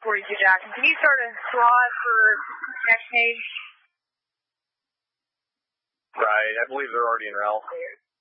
42 Jackson. Can you start a squad for next page? Right, I believe they're already in route.